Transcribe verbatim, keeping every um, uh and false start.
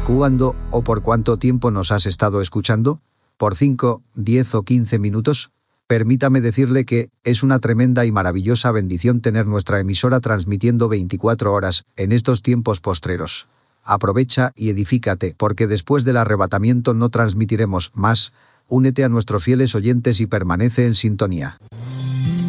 ¿Cuándo o por cuánto tiempo nos has estado escuchando? ¿Por cinco, diez o quince minutos? Permítame decirle que es una tremenda y maravillosa bendición tener nuestra emisora transmitiendo veinticuatro horas en estos tiempos postreros. Aprovecha y edifícate, porque después del arrebatamiento no transmitiremos más. Únete a nuestros fieles oyentes y permanece en sintonía.